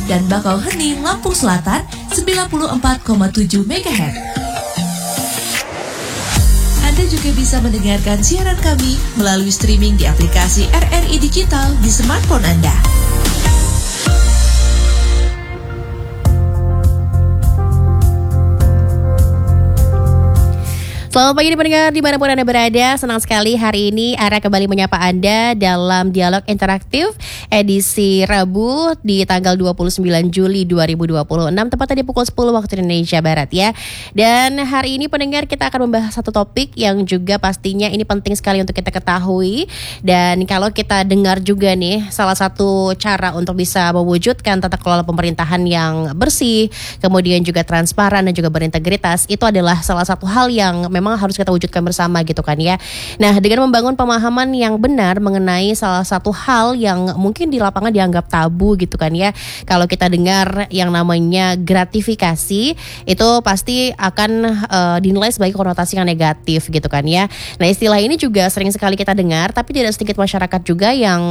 dan Bakauheni, Lampung Selatan 94,7 MHz. Anda juga bisa mendengarkan siaran kami melalui streaming di aplikasi RRI Digital di smartphone Anda. Selamat pagi pendengar dimanapun Anda berada. Senang sekali hari ini Ara kembali menyapa Anda dalam dialog interaktif edisi Rabu di tanggal 29 Juli 2026 tepatnya di pukul 10 waktu Indonesia Barat ya. Dan hari ini pendengar kita akan membahas satu topik yang juga pastinya ini penting sekali untuk kita ketahui. Dan kalau kita dengar juga nih salah satu cara untuk bisa mewujudkan tata kelola pemerintahan yang bersih, kemudian juga transparan dan juga berintegritas, itu adalah salah satu hal yang memang harus kita wujudkan bersama gitu kan ya. Nah, dengan membangun pemahaman yang benar mengenai salah satu hal yang mungkin di lapangan dianggap tabu gitu kan ya. Kalau kita dengar yang namanya gratifikasi, itu pasti akan dinilai sebagai konotasi yang negatif gitu kan ya. Nah, istilah ini juga sering sekali kita dengar, tapi tidak sedikit masyarakat juga yang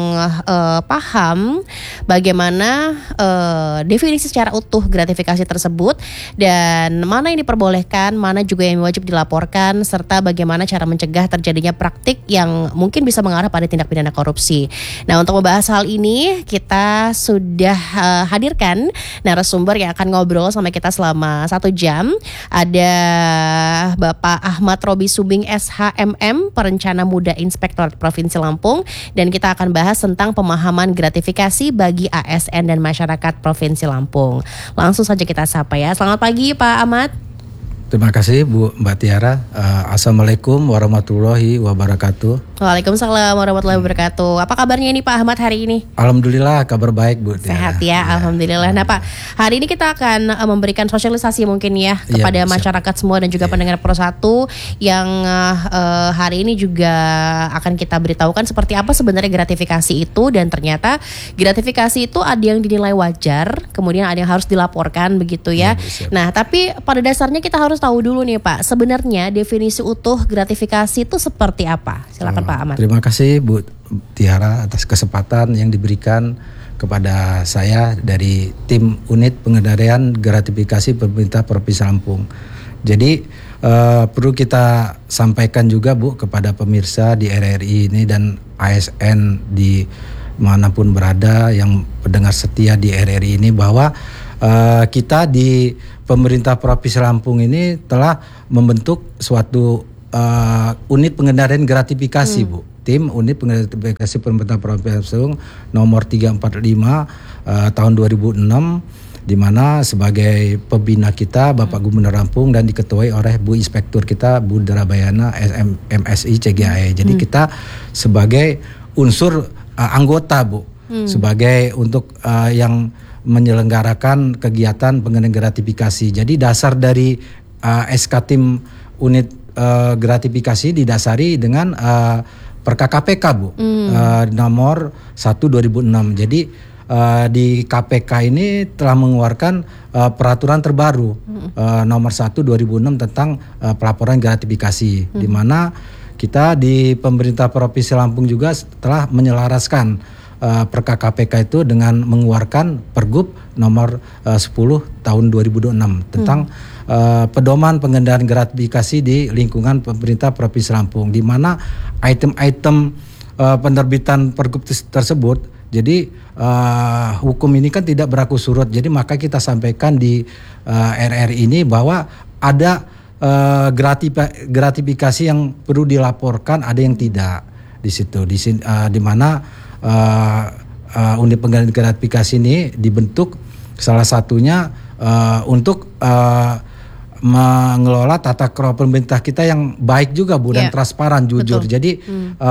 paham bagaimana definisi secara utuh gratifikasi tersebut dan mana yang diperbolehkan, mana juga yang wajib dilaporkan, serta bagaimana cara mencegah terjadinya praktik yang mungkin bisa mengarah pada tindak pidana korupsi. Nah, untuk membahas hal ini kita sudah hadirkan narasumber yang akan ngobrol sama kita selama 1 jam. Ada Bapak Ahmad Robi Subing SHMM, Perencana Muda Inspektorat Provinsi Lampung, dan kita akan bahas tentang pemahaman gratifikasi bagi ASN dan masyarakat Provinsi Lampung. Langsung saja kita sapa ya. Selamat pagi Pak Ahmad. Terima kasih Bu Mbak Tiara. Assalamualaikum warahmatullahi wabarakatuh. Waalaikumsalam warahmatullahi wabarakatuh. Apa kabarnya ini Pak Ahmad hari ini? Alhamdulillah kabar baik Bu Tiara. Sehat ya, alhamdulillah. Nah Pak, hari ini kita akan memberikan sosialisasi mungkin ya kepada masyarakat semua dan juga pendengar Pro 1 yang hari ini juga akan kita beritahukan seperti apa sebenarnya gratifikasi itu, dan ternyata gratifikasi itu ada yang dinilai wajar, kemudian ada yang harus dilaporkan begitu ya. Nah, tapi pada dasarnya kita harus tahu dulu nih Pak, sebenarnya definisi utuh gratifikasi itu seperti apa? Silakan Pak Ahmad. Terima kasih Bu Tiara atas kesempatan yang diberikan kepada saya dari tim unit pengendalian gratifikasi pemerintah Provinsi Lampung. Jadi perlu kita sampaikan juga Bu kepada pemirsa di RRI ini dan ASN di manapun berada yang pendengar setia di RRI ini, bahwa kita di pemerintah Provinsi Lampung ini telah membentuk suatu unit pengendalian gratifikasi Bu. Tim unit pengendalian gratifikasi pemerintah Provinsi Lampung nomor 345 tahun 2006, di mana sebagai pembina kita Bapak Gubernur Lampung dan diketuai oleh Bu Inspektur kita Bu Darabayana MSI CGAE. Jadi kita sebagai unsur anggota Bu, sebagai untuk yang menyelenggarakan kegiatan pengendalian gratifikasi. Jadi dasar dari SK tim unit gratifikasi didasari dengan Perka KPK Bu, nomor 1 2006. Jadi di KPK ini telah mengeluarkan peraturan terbaru nomor 1 2006 tentang pelaporan gratifikasi, di mana kita di pemerintah Provinsi Lampung juga telah menyelaraskan Perka KPK itu dengan mengeluarkan Pergub nomor 10 tahun 2026 tentang pedoman pengendalian gratifikasi di lingkungan pemerintah Provinsi Lampung, di mana item-item penerbitan Pergub tersebut, jadi hukum ini kan tidak berlaku surut. Jadi maka kita sampaikan di RRI ini bahwa ada gratifikasi yang perlu dilaporkan, ada yang tidak di situ. Di mana unit pengendalian gratifikasi ini dibentuk salah satunya untuk mengelola tata kelola pemerintah kita yang baik juga Bu, dan transparan, jujur. Betul. Jadi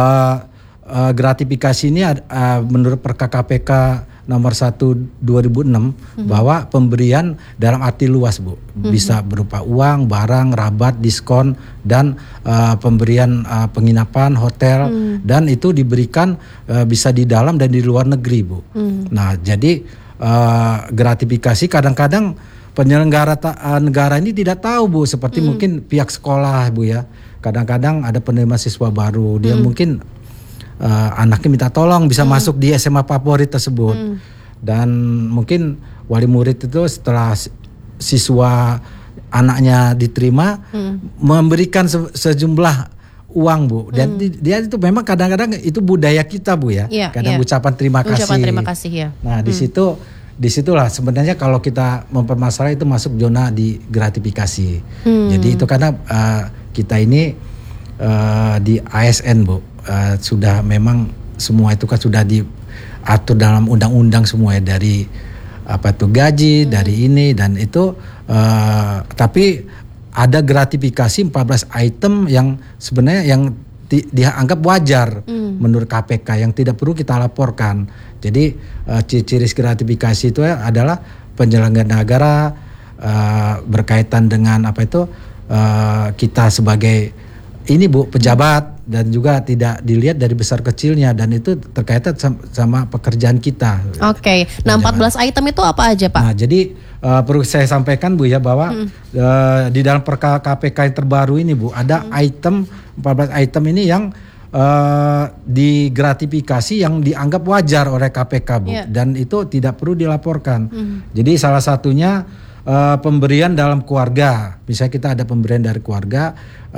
gratifikasi ini menurut Perka KPK nomor 1 2006 bahwa pemberian dalam arti luas Bu, bisa berupa uang, barang, rabat, diskon, dan pemberian penginapan, hotel, dan itu diberikan bisa di dalam dan di luar negeri Bu. Nah, jadi gratifikasi kadang-kadang penyelenggara negara ini tidak tahu Bu, seperti mungkin pihak sekolah Bu ya. Kadang-kadang ada penerima siswa baru, dia mungkin anaknya minta tolong bisa masuk di SMA favorit tersebut, dan mungkin wali murid itu setelah siswa anaknya diterima memberikan sejumlah uang, Bu. Dan dia itu memang kadang-kadang itu budaya kita, Bu ya. Kadang ucapan terima kasih. Ucapan terima kasih ya. Nah, disitulah sebenarnya kalau kita mempermasalahkan itu masuk zona di gratifikasi. Jadi itu karena kita ini di ASN, Bu, sudah memang semua itu kan sudah diatur dalam undang-undang semua ya, dari gaji, dari ini dan itu, tapi ada gratifikasi 14 item yang sebenarnya yang dianggap wajar menurut KPK yang tidak perlu kita laporkan. Jadi ciri gratifikasi itu adalah penyelenggara negara berkaitan dengan kita sebagai ini, Bu, pejabat, dan juga tidak dilihat dari besar kecilnya, dan itu terkaitan sama pekerjaan kita. Oke. Nah, 14 item itu apa aja, Pak? Nah, jadi perlu saya sampaikan, Bu ya, bahwa di dalam Perka KPK yang terbaru ini, Bu, ada 14 item ini yang digratifikasi yang dianggap wajar oleh KPK, Bu, dan itu tidak perlu dilaporkan. Jadi salah satunya pemberian dalam keluarga, misalnya kita ada pemberian dari keluarga,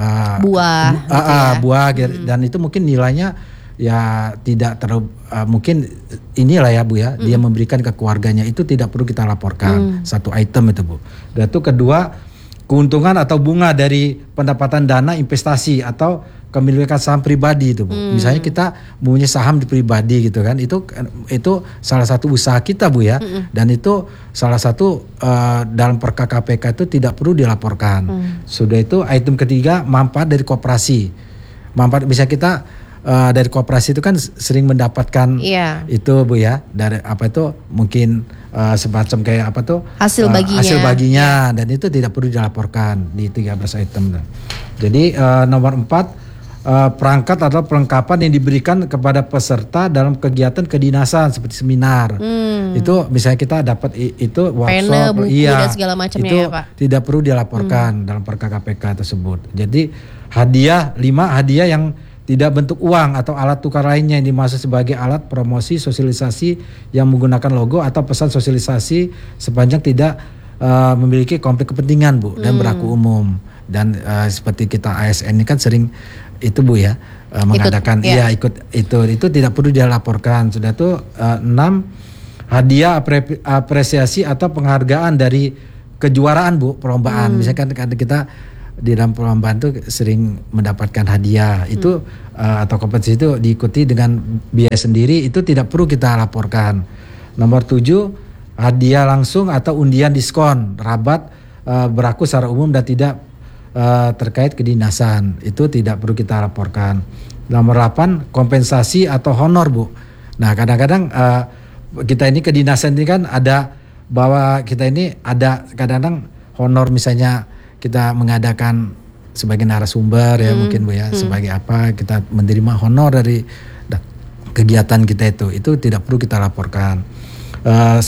buah, dan itu mungkin nilainya ya tidak terlalu mungkin inilah ya, Bu ya, dia memberikan ke keluarganya, itu tidak perlu kita laporkan. Satu item itu, Bu. Dan itu kedua, keuntungan atau bunga dari pendapatan dana investasi atau kepemilikan saham pribadi itu, Bu. Misalnya kita punya saham di pribadi gitu kan, itu salah satu usaha kita, Bu ya, dan itu salah satu dalam Perka KPK itu tidak perlu dilaporkan. Sudah itu item ketiga, manfaat dari koperasi. Manfaat bisa kita dari koperasi itu kan sering mendapatkan itu, Bu ya, dari mungkin semacam kayak hasil baginya, dan itu tidak perlu dilaporkan di 13 item. Jadi nomor 4, perangkat atau perlengkapan yang diberikan kepada peserta dalam kegiatan kedinasan seperti seminar. Itu misalnya kita dapat itu workshop, pena, buku, dan segala macamnya, itu ya, Pak. Tidak perlu dilaporkan dalam Perka KPK tersebut. Jadi hadiah yang tidak bentuk uang atau alat tukar lainnya yang dimaksud sebagai alat promosi sosialisasi yang menggunakan logo atau pesan sosialisasi sepanjang tidak memiliki konflik kepentingan, Bu, dan berlaku umum. Dan seperti kita ASN ini kan sering itu, Bu ya, mengadakan ikut itu tidak perlu dilaporkan. Sudah tuh 6, hadiah apresiasi atau penghargaan dari kejuaraan, Bu, perlombaan. Misalkan kita di dalam perlombaan tuh sering mendapatkan hadiah itu atau kompetisi itu diikuti dengan biaya sendiri, itu tidak perlu kita laporkan. Nomor 7, hadiah langsung atau undian diskon rabat berlaku secara umum dan tidak terkait kedinasan, itu tidak perlu kita laporkan. Nomor 8, kompensasi atau honor, Bu. Nah, kadang-kadang kita ini kedinasan ini kan ada, bahwa kita ini ada kadang-kadang honor, misalnya kita mengadakan sebagai narasumber ya, mungkin, Bu ya, sebagai apa kita menerima honor dari kegiatan kita itu tidak perlu kita laporkan. 9,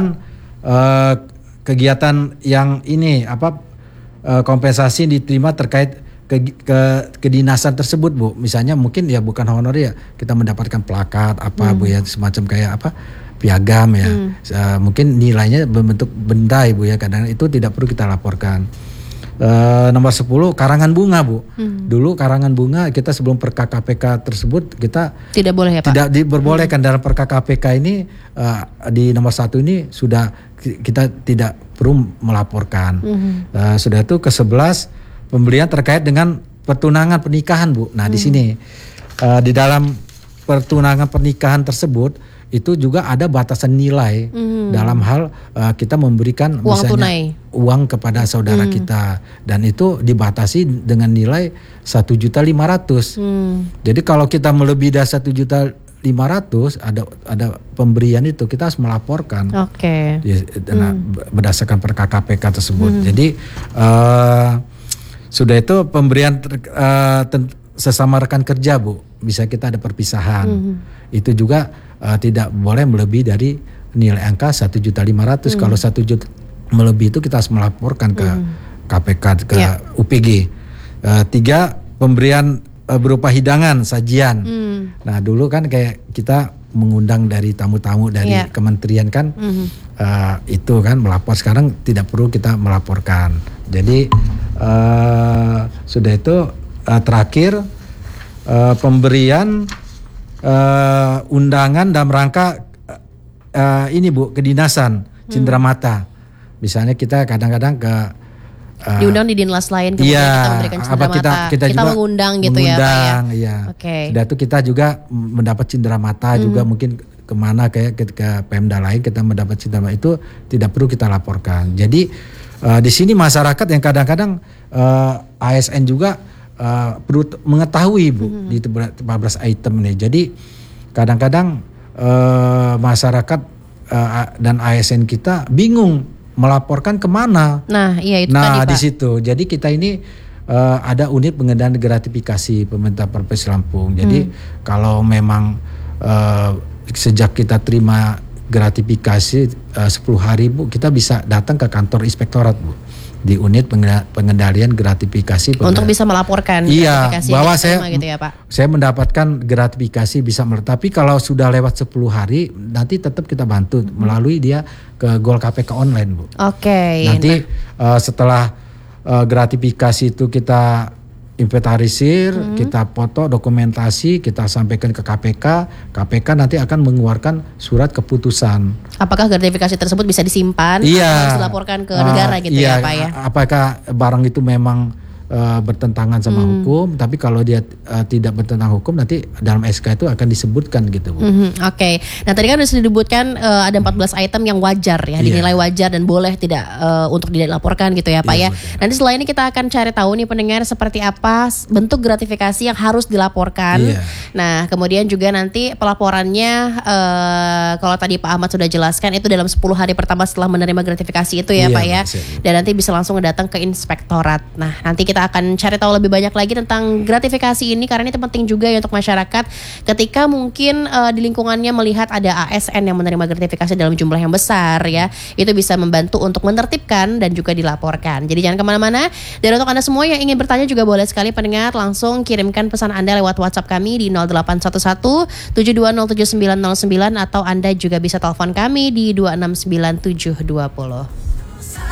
kegiatan yang ini kompensasi diterima terkait kedinasan tersebut, Bu. Misalnya mungkin ya bukan honor ya, kita mendapatkan plakat Bu ya, semacam kayak piagam ya. Mungkin nilainya berbentuk benda, Bu ya, kadang itu tidak perlu kita laporkan. Nomor 10, karangan bunga, Bu. Dulu karangan bunga kita sebelum Perka KPK tersebut kita tidak boleh, ya, Pak? Tidak diperbolehkan dalam Perka KPK ini, di nomor 1 ini sudah kita tidak perlu melaporkan. Sudah itu ke-11, pembelian terkait dengan pertunangan pernikahan, Bu. Nah, di sini di dalam pertunangan pernikahan tersebut itu juga ada batasan nilai dalam hal kita memberikan uang misalnya tunai, uang kepada saudara kita, dan itu dibatasi dengan nilai 1.500.000. Jadi kalau kita melebihi dari 1.500.000 ada pemberian itu kita harus melaporkan. Oke. Berdasarkan Perka KPK tersebut. Jadi sudah itu pemberian sesama rekan kerja, Bu, bisa kita ada perpisahan. Itu juga tidak boleh melebihi dari nilai angka 1.500.000. Kalau 1 juta melebihi itu kita harus melaporkan ke KPK, ke UPG. 3, pemberian berupa hidangan, sajian. Nah, dulu kan kayak kita mengundang dari tamu-tamu dari kementerian kan, itu kan melapor. Sekarang tidak perlu kita melaporkan. Jadi sudah itu terakhir pemberian undangan dalam rangka ini Bu, kedinasan cenderamata. Misalnya kita kadang-kadang ke diundang di dinas lain, kemudian kita memberikan cenderamata. Kita juga mengundang gitu ya Pak ya. Iya. Okay. Sudah itu kita juga mendapat cenderamata juga, mungkin kemana kayak ke Pemda lain kita mendapat cenderamata, itu tidak perlu kita laporkan. Jadi di sini masyarakat yang kadang-kadang ASN juga perlu mengetahui Bu di 14 item ini. Jadi kadang-kadang masyarakat dan ASN kita bingung melaporkan kemana. Nah, iya itu tadi Pak. Di situ. Jadi kita ini ada unit pengendalian gratifikasi pemerintah Provinsi Lampung. Jadi kalau memang sejak kita terima gratifikasi 10 hari Bu, kita bisa datang ke kantor inspektorat Bu, di unit pengendalian gratifikasi untuk bisa melaporkan gratifikasi bahwa gitu ya Pak. Saya mendapatkan gratifikasi bisa tapi kalau sudah lewat 10 hari nanti tetap kita bantu melalui dia ke Gol KPK online Bu. Oke. Nanti setelah gratifikasi itu kita inventarisir, kita foto, dokumentasi, kita sampaikan ke KPK. KPK nanti akan mengeluarkan surat keputusan. Apakah gratifikasi tersebut bisa disimpan atau harus dilaporkan ke negara gitu ya Pak ya? Apakah barang itu memang bertentangan sama hukum, tapi kalau dia tidak bertentangan hukum nanti dalam SK itu akan disebutkan gitu Bu. Oke. Nah tadi kan sudah disebutkan ada 14 item yang wajar ya, dinilai wajar dan boleh tidak untuk dilaporkan gitu ya Pak ya. Betul. Nanti setelah ini kita akan cari tahu nih pendengar seperti apa bentuk gratifikasi yang harus dilaporkan. Nah kemudian juga nanti pelaporannya kalau tadi Pak Ahmad sudah jelaskan itu dalam 10 hari pertama setelah menerima gratifikasi itu ya Pak ya. Dan nanti bisa langsung datang ke inspektorat. Nah nanti kita akan cari tahu lebih banyak lagi tentang gratifikasi ini karena ini penting juga ya untuk masyarakat ketika mungkin di lingkungannya melihat ada ASN yang menerima gratifikasi dalam jumlah yang besar ya, itu bisa membantu untuk menertibkan dan juga dilaporkan. Jadi jangan kemana-mana. Dan untuk Anda semua yang ingin bertanya juga boleh sekali pendengar langsung kirimkan pesan Anda lewat WhatsApp kami di 0811 7207 909 atau Anda juga bisa telepon kami di 269720.